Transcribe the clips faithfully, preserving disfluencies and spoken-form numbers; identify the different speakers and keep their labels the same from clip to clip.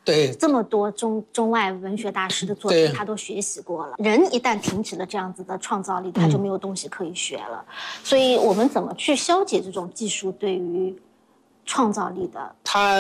Speaker 1: 对，
Speaker 2: 这么多中中外文学大师的作品，他都学习过了。人一旦停止了这样子的创造力，他就没有东西可以学了。嗯、所以我们怎么去消解这种技术对于创造力的？
Speaker 1: 他。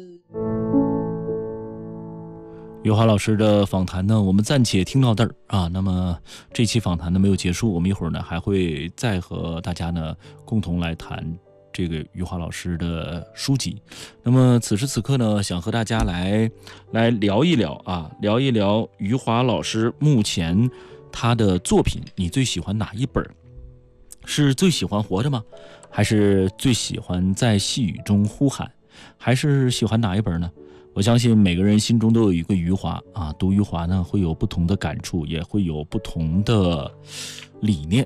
Speaker 3: 余华老师的访谈呢，我们暂且听到这儿啊。那么这期访谈呢没有结束，我们一会儿呢还会再和大家呢共同来谈这个余华老师的书籍。那么此时此刻呢，想和大家来来聊一聊啊，聊一聊余华老师目前他的作品，你最喜欢哪一本？是最喜欢活着吗？还是最喜欢在细雨中呼喊？还是喜欢哪一本呢？我相信每个人心中都有一个余华啊，读余华呢会有不同的感触，也会有不同的理念。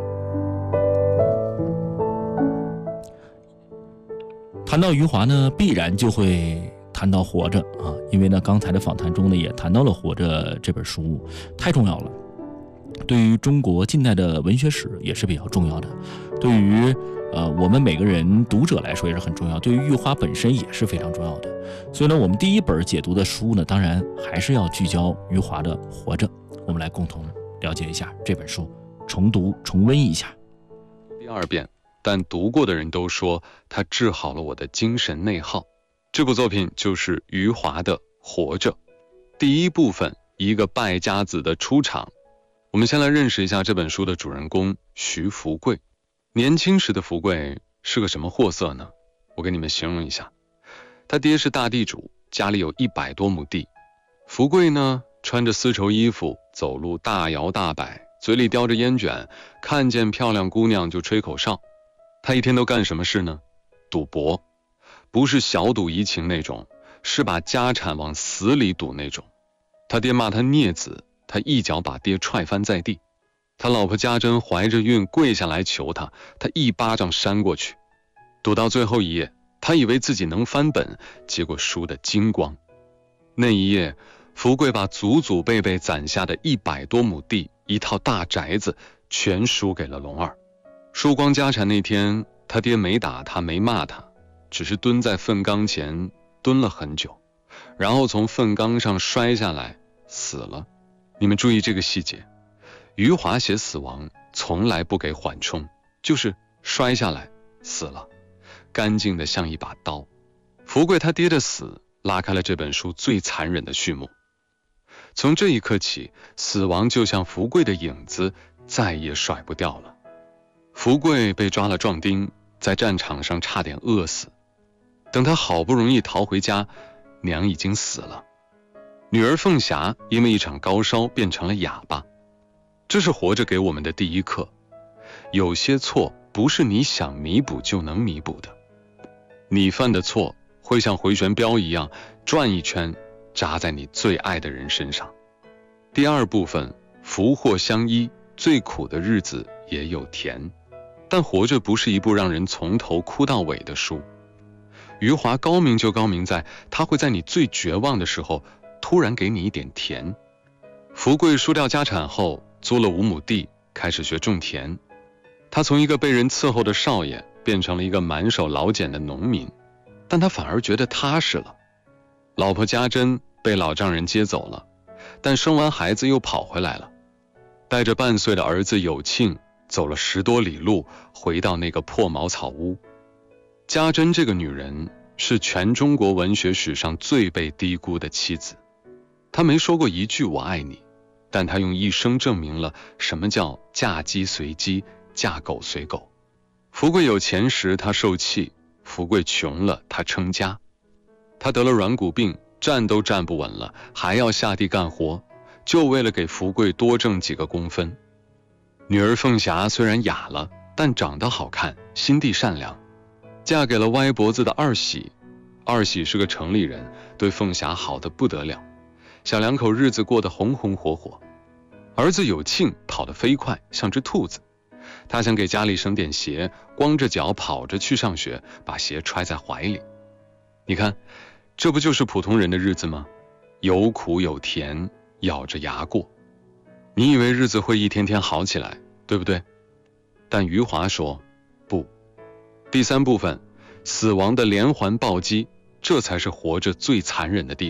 Speaker 3: 谈到余华呢，必然就会谈到活着啊，因为呢刚才的访谈中呢也谈到了活着这本书，太重要了，对于中国近代的文学史也是比较重要的，对于呃，我们每个人读者来说也是很重要，对于余华本身也是非常重要的。所以呢，我们第一本解读的书呢，当然还是要聚焦余华的《活着》，我们来共同了解一下这本书，重读重温一下。
Speaker 4: 第二遍，但读过的人都说它治好了我的精神内耗。这部作品就是余华的《活着》。第一部分，一个败家子的出场。我们先来认识一下这本书的主人公徐福贵。年轻时的福贵是个什么货色呢？我给你们形容一下，他爹是大地主，家里有一百多亩地。福贵呢，穿着丝绸衣服，走路大摇大摆，嘴里叼着烟卷，看见漂亮姑娘就吹口哨。他一天都干什么事呢？赌博，不是小赌怡情那种，是把家产往死里赌那种。他爹骂他孽子，他一脚把爹踹翻在地。他老婆家珍怀着孕跪下来求他，他一巴掌扇过去。赌到最后一页，他以为自己能翻本，结果输得精光。那一夜，福贵把祖祖辈辈攒下的一百多亩地、一套大宅子全输给了龙二。输光家产那天，他爹没打他，没骂他，只是蹲在粪缸前蹲了很久，然后从粪缸上摔下来死了。你们注意这个细节，余华写死亡从来不给缓冲，就是摔下来死了，干净的像一把刀。福贵他爹的死拉开了这本书最残忍的序幕。从这一刻起，死亡就像福贵的影子，再也甩不掉了。福贵被抓了壮丁，在战场上差点饿死。等他好不容易逃回家，娘已经死了。女儿凤霞因为一场高烧变成了哑巴。这是活着给我们的第一课，有些错不是你想弥补就能弥补的，你犯的错会像回旋镖一样转一圈，扎在你最爱的人身上。第二部分，福祸相依，最苦的日子也有甜。但活着不是一部让人从头哭到尾的书。余华高明就高明在，他会在你最绝望的时候突然给你一点甜。福贵输掉家产后，租了五亩地，开始学种田。他从一个被人伺候的少爷变成了一个满手老茧的农民，但他反而觉得踏实了。老婆家珍被老丈人接走了，但生完孩子又跑回来了，带着半岁的儿子有庆走了十多里路，回到那个破茅草屋。家珍这个女人是全中国文学史上最被低估的妻子，她没说过一句我爱你，但她用一生证明了什么叫嫁鸡随鸡，嫁狗随狗。福贵有钱时她受气，福贵穷了她撑家。她得了软骨病，站都站不稳了，还要下地干活，就为了给福贵多挣几个工分。女儿凤霞虽然哑了，但长得好看，心地善良，嫁给了歪脖子的二喜。二喜是个城里人，对凤霞好得不得了，小两口日子过得红红火火。儿子有庆跑得飞快，像只兔子，他想给家里省点鞋，光着脚跑着去上学，把鞋揣在怀里。你看，这不就是普通人的日子吗？有苦有甜，咬着牙过。你以为日子会一天天好起来，对不对？但余华说不。第三部分，死亡的连环暴击，这才是活着最残忍的地方。